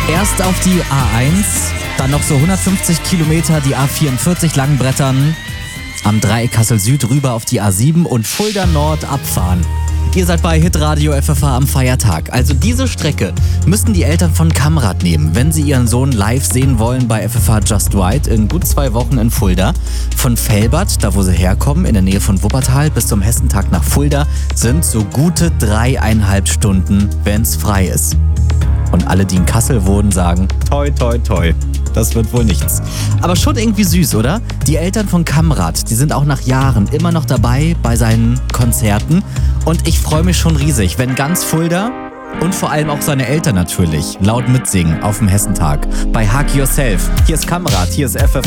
Erst auf die A1, dann noch so 150 Kilometer die A44 langbrettern, am Dreieck Kassel Süd rüber auf die A7 und Fulda Nord abfahren. Ihr seid bei Hitradio FFH am Feiertag. Also diese Strecke müssen die Eltern von Kamrat nehmen, wenn sie ihren Sohn live sehen wollen bei FFH Just Right in gut 2 Wochen in Fulda. Von Velbert, da wo sie herkommen, in der Nähe von Wuppertal, bis zum Hessentag nach Fulda sind so gute 3,5 Stunden, wenn's frei ist. Und alle, die in Kassel wohnen, sagen, toi, toi, toi. Das wird wohl nichts. Aber schon irgendwie süß, oder? Die Eltern von Kamrat, die sind auch nach Jahren immer noch dabei bei seinen Konzerten. Und ich freue mich schon riesig, wenn ganz Fulda und vor allem auch seine Eltern natürlich laut mitsingen auf dem Hessentag. Bei Hug Yourself. Hier ist Kamrat, hier ist FFH.